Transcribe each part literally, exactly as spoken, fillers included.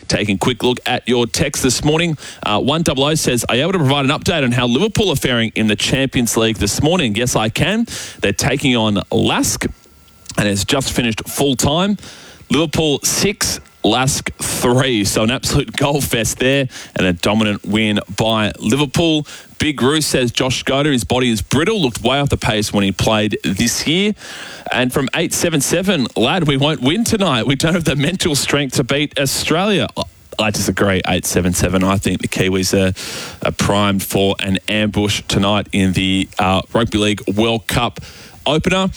Taking a quick look at your text this morning. Uh, one double O says, are you able to provide an update on how Liverpool are faring in the Champions League this morning? Yes, I can. They're taking on Lask, and it's just finished full time. Liverpool six, Lask three. So an absolute goal fest there and a dominant win by Liverpool. Big Roo says Josh Skoda, his body is brittle, looked way off the pace when he played this year. And from eight seven seven, lad, we won't win tonight. We don't have the mental strength to beat Australia. I disagree, eight seven seven. I think the Kiwis are, are primed for an ambush tonight in the uh, Rugby League World Cup opener.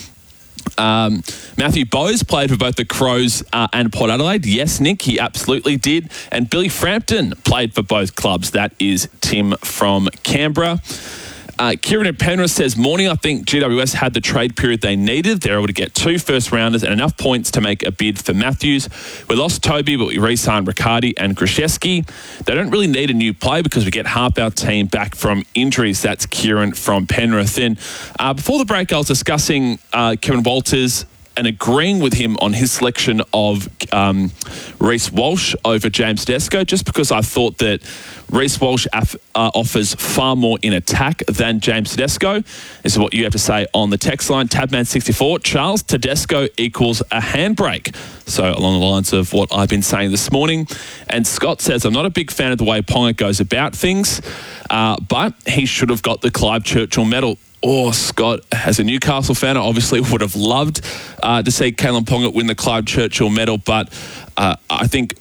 Um, Matthew Bowes played for both the Crows uh, and Port Adelaide. Yes, Nick, he absolutely did. And Billy Frampton played for both clubs. That is Tim from Canberra. Uh, Kieran in Penrith says, morning, I think G W S had the trade period they needed. They're able to get two first-rounders and enough points to make a bid for Matthews. We lost Toby, but we re-signed Riccardi and Grishevsky. They don't really need a new play because we get half our team back from injuries. That's Kieran from Penrith. And uh, before the break, I was discussing uh, Kevin Walters and agreeing with him on his selection of um, Reece Walsh over James Tedesco, just because I thought that Reece Walsh af- uh, offers far more in attack than James Tedesco. This is what you have to say on the text line. Tabman sixty-four, Charles, Tedesco equals a handbrake. So along the lines of what I've been saying this morning. And Scott says, I'm not a big fan of the way Ponga goes about things, uh, but he should have got the Clive Churchill medal. Oh, Scott, as a Newcastle fan, I obviously would have loved uh, to see Kalyn Ponga win the Clive Churchill medal, but uh, I think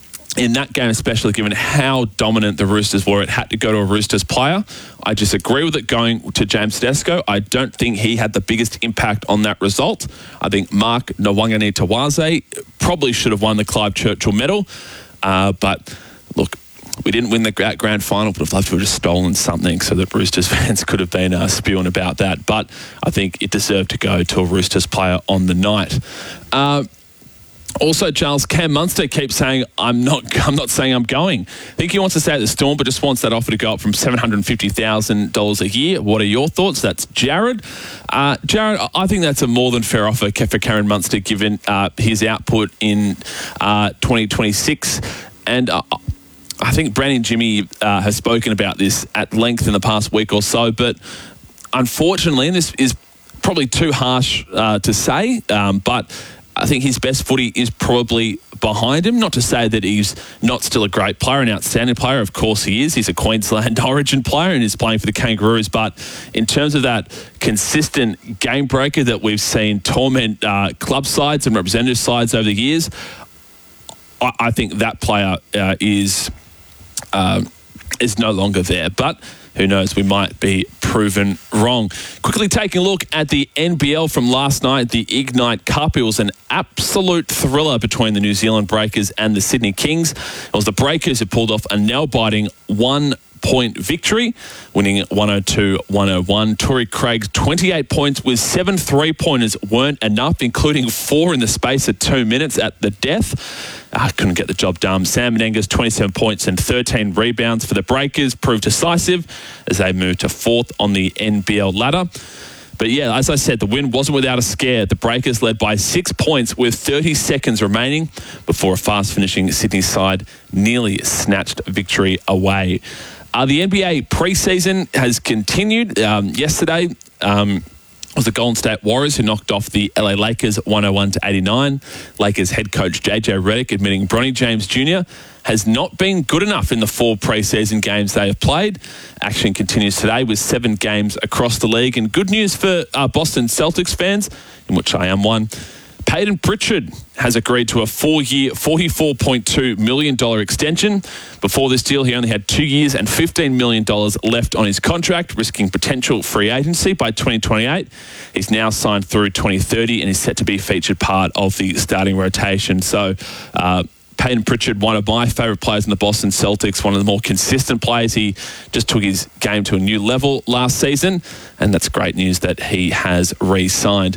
in that game, especially given how dominant the Roosters were, it had to go to a Roosters player. I disagree with it going to James Tedesco. I don't think he had the biggest impact on that result. I think Mark Nawangani-Tawaze probably should have won the Clive Churchill medal, uh, but look, we didn't win the grand final, but I'd love to have just stolen something so that Roosters fans could have been uh, spewing about that. But I think it deserved to go to a Roosters player on the night. Uh, also, Charles, Cam Munster keeps saying, I'm not I'm not saying I'm going. I think he wants to stay at the Storm, but just wants that offer to go up from seven hundred fifty thousand dollars a year. What are your thoughts? That's Jared. Uh, Jared, I think that's a more than fair offer for Karen Munster, given uh, his output in uh, twenty twenty-six. And uh, I think Brandon Jimmy uh, has spoken about this at length in the past week or so, but unfortunately, and this is probably too harsh uh, to say, um, but I think his best footy is probably behind him. Not to say that he's not still a great player, an outstanding player. Of course he is. He's a Queensland origin player and is playing for the Kangaroos. But in terms of that consistent game breaker that we've seen torment uh, club sides and representative sides over the years, I, I think that player uh, is... Uh, is no longer there, but who knows, we might be proven wrong. Quickly taking a look at the N B L from last night, the Ignite Cup. It was an absolute thriller between the New Zealand Breakers and the Sydney Kings. It was the Breakers who pulled off a nail-biting one point victory, winning one oh two one oh one. Torrey Craig's twenty-eight points with seven three-pointers weren't enough, including four in the space of two minutes at the death. I uh, couldn't get the job done. Sam Menenga's twenty-seven points and thirteen rebounds for the Breakers proved decisive as they moved to fourth on the N B L ladder. But yeah, as I said, the win wasn't without a scare. The Breakers led by six points with thirty seconds remaining before a fast-finishing Sydney side nearly snatched victory away. Uh, the N B A preseason has continued. Um, yesterday um, was the Golden State Warriors who knocked off the L A Lakers one oh one to eighty-nine. Lakers head coach J J Redick admitting Bronny James Junior has not been good enough in the four preseason games they have played. Action continues today with seven games across the league. And good news for uh, Boston Celtics fans, in which I am one. Peyton Pritchard has agreed to a four-year, forty-four point two million dollars extension. Before this deal, he only had two years and fifteen million dollars left on his contract, risking potential free agency by twenty twenty-eight. He's now signed through twenty thirty and is set to be a featured part of the starting rotation. So, uh, Peyton Pritchard, one of my favourite players in the Boston Celtics, one of the more consistent players. He just took his game to a new level last season, and that's great news that he has re-signed.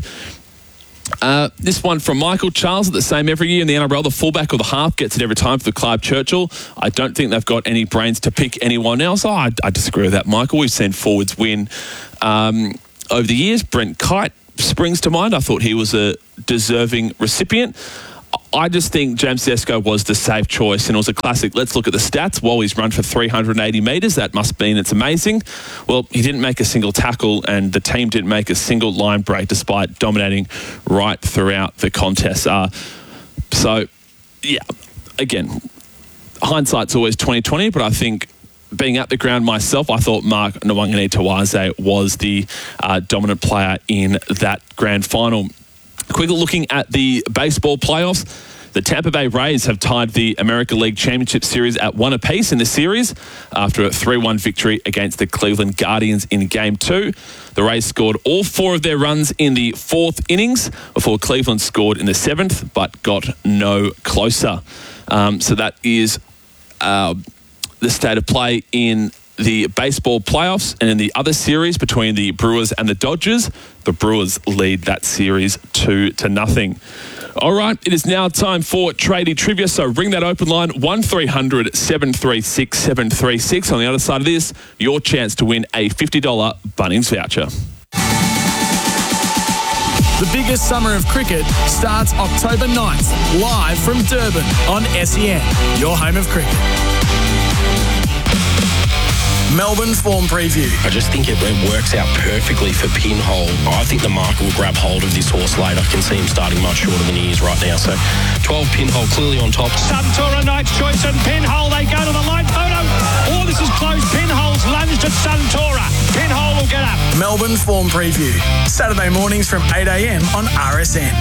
Uh, this one from Michael Charles, at the same every year in the N R L, the fullback or the half gets it every time for the Clive Churchill. I don't think they've got any brains to pick anyone else. Oh, I, I disagree with that, Michael. We've seen forwards win um, over the years. Brent Kite springs to mind. I thought he was a deserving recipient. I just think James Tedesco was the safe choice, and it was a classic. Let's look at the stats. Well, he's run for three hundred eighty metres. That must mean it's amazing. Well, he didn't make a single tackle, and the team didn't make a single line break despite dominating right throughout the contest. Uh, so, yeah, again, hindsight's always twenty twenty, but I think being at the ground myself, I thought Mark Nwangane-Tawaze was the uh, dominant player in that grand final. Quickly looking at the baseball playoffs, the Tampa Bay Rays have tied the American League Championship Series at one apiece in the series after a three one victory against the Cleveland Guardians in Game two. The Rays scored all four of their runs in the fourth innings before Cleveland scored in the seventh, but got no closer. Um, so that is uh, the state of play in the baseball playoffs, and in the other series between the Brewers and the Dodgers, the Brewers lead that series two to nothing. All right, it is now time for Tradie Trivia, so ring that open line, one three hundred seven three six seven three six. On the other side of this, your chance to win a fifty dollars Bunnings voucher. The biggest summer of cricket starts October ninth, live from Durban on S E N, your home of cricket. Melbourne Form Preview. I just think it, it works out perfectly for Pinhole. I think the market will grab hold of this horse late. I can see him starting much shorter than he is right now. So twelve Pinhole clearly on top. Suntora, Knight's Choice and Pinhole. They go to the line photo. Oh, this is close. Pinhole's lunged at Suntora. Pinhole will get up. Melbourne Form Preview. Saturday mornings from eight a m on R S N.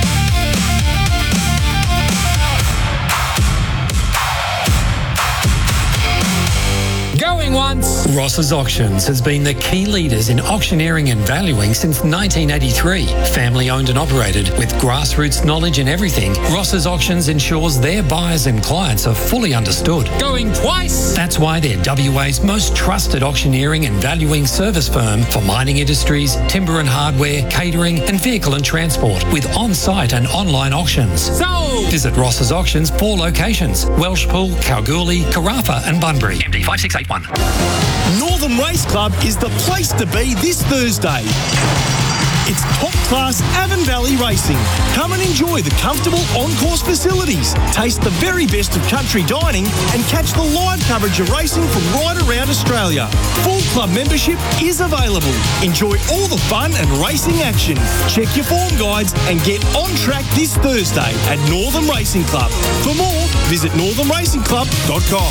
Going once. Ross's Auctions has been the key leaders in auctioneering and valuing since nineteen eighty-three. Family owned and operated with grassroots knowledge in everything, Ross's Auctions ensures their buyers and clients are fully understood. Going twice. That's why they're W A's most trusted auctioneering and valuing service firm for mining industries, timber and hardware, catering and vehicle and transport with on-site and online auctions. So visit Ross's Auctions, four locations: Welshpool, Kalgoorlie, Carafa and Bunbury. M D five six eight one. Northern Race Club is the place to be this Thursday. It's top-class Avon Valley racing. Come and enjoy the comfortable on-course facilities, taste the very best of country dining and catch the live coverage of racing from right around Australia. Full club membership is available. Enjoy all the fun and racing action. Check your form guides and get on track this Thursday at Northern Racing Club. For more, visit northern racing club dot com.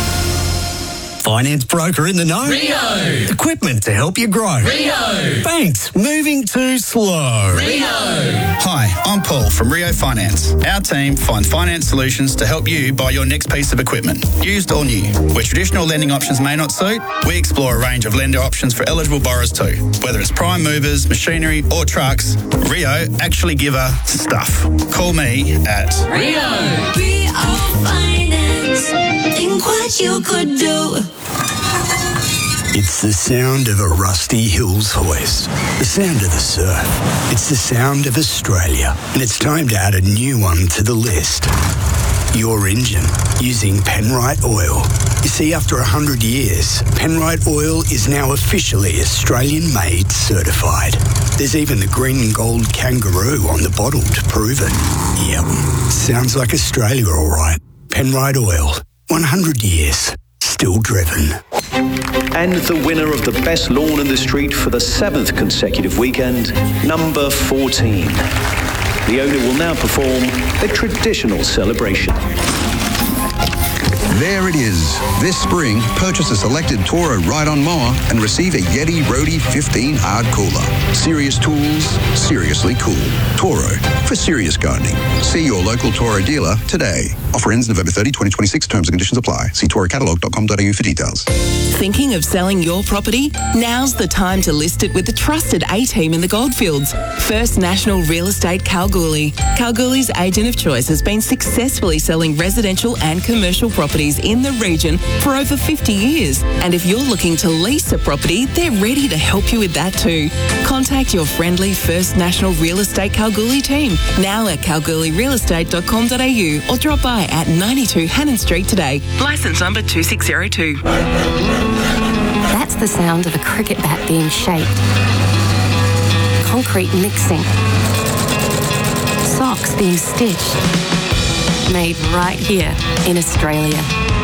Finance broker in the know. Rio. Equipment to help you grow. Rio. Banks moving too slow. Rio. Hi, I'm Paul from Rio Finance. Our team find finance solutions to help you buy your next piece of equipment, used or new. Where traditional lending options may not suit, we explore a range of lender options for eligible borrowers too. Whether it's prime movers, machinery or trucks, Rio actually give a stuff. Call me at Rio. Rio Finance. Think what you could do. It's the sound of a Rusty Hills hoist, the sound of the surf. It's the sound of Australia, and it's time to add a new one to the list. Your engine, using Penrite Oil. You see, after one hundred years, Penrite Oil is now officially Australian-made certified. There's even the green and gold kangaroo on the bottle to prove it. Yep, sounds like Australia all right. Penrite Oil, one hundred years, still driven. And the winner of the best lawn in the street for the seventh consecutive weekend, number fourteen. The owner will now perform a traditional celebration. There it is. This spring, purchase a selected Toro ride-on mower and receive a Yeti Roadie fifteen hard cooler. Serious tools, seriously cool. Toro, for serious gardening. See your local Toro dealer today. Offer ends November thirtieth, twenty twenty-six. Terms and conditions apply. See toro catalog dot com dot a u for details. Thinking of selling your property? Now's the time to list it with the trusted A-team in the Goldfields. First National Real Estate Kalgoorlie. Kalgoorlie's agent of choice has been successfully selling residential and commercial properties in the region for over fifty years. And if you're looking to lease a property, they're ready to help you with that too. Contact your friendly First National Real Estate Kalgoorlie team now at kalgoorlie real estate dot com dot a u or drop by at ninety-two Hannon Street today. Licence number two six zero two. That's the sound of a cricket bat being shaped. Concrete mixing. Socks being stitched. made right here in Australia.